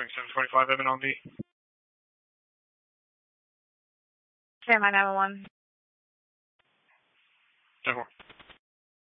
Swing 725 Evan on V. Standby 911. 10-4.